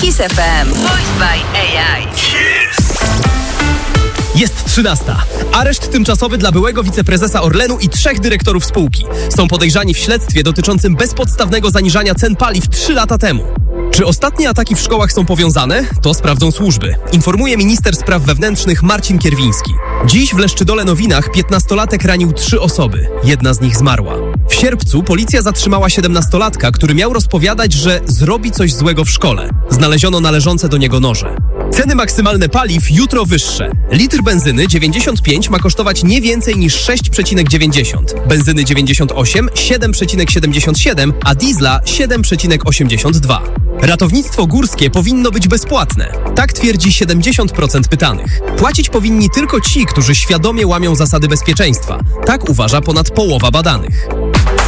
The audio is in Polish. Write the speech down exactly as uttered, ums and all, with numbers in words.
Kiss F M. Voiced by A I. Jest trzynasta. Areszt tymczasowy dla byłego wiceprezesa Orlenu i trzech dyrektorów spółki. Są podejrzani w śledztwie dotyczącym bezpodstawnego zaniżania cen paliw trzy lata temu. Czy ostatnie ataki w szkołach są powiązane? To sprawdzą służby. Informuje minister spraw wewnętrznych Marcin Kierwiński. Dziś w Leszczydole Nowinach piętnastolatek ranił trzy osoby. Jedna z nich zmarła. W sierpcu policja zatrzymała siedemnastolatka, który miał rozpowiadać, że zrobi coś złego w szkole. Znaleziono należące do niego noże. Ceny maksymalne paliw jutro wyższe. Litr benzyny dziewięćdziesiąt pięć ma kosztować nie więcej niż sześć przecinek dziewięćdziesiąt, benzyny dziewięćdziesiąt osiem siedem przecinek siedemdziesiąt siedem, a diesla siedem przecinek osiemdziesiąt dwa. Ratownictwo górskie powinno być bezpłatne. Tak twierdzi siedemdziesiąt procent pytanych. Płacić powinni tylko ci, którzy świadomie łamią zasady bezpieczeństwa. Tak uważa ponad połowa badanych.